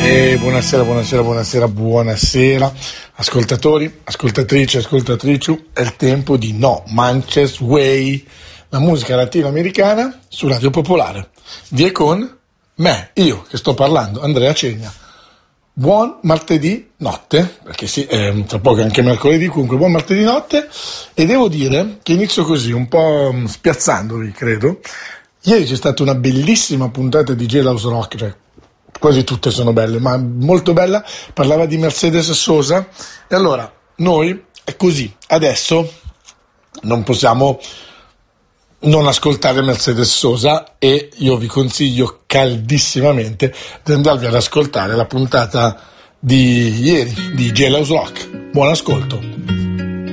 Buonasera, ascoltatori, ascoltatrici, è il tempo di No Manches Way, la musica latinoamericana su Radio Popolare. Vi è con me, io che sto parlando, Andrea Cegna. Buon martedì notte, perché sì, tra poco è anche mercoledì, comunque buon martedì notte, e devo dire che inizio così, un po' spiazzandovi, credo. Ieri c'è stata una bellissima puntata di Jailhouse Rock, cioè quasi tutte sono belle, ma molto bella, parlava di Mercedes Sosa, e allora noi è così, adesso non possiamo non ascoltare Mercedes Sosa e io vi consiglio caldissimamente di andarvi ad ascoltare la puntata di ieri di Jailhouse Rock. Buon ascolto.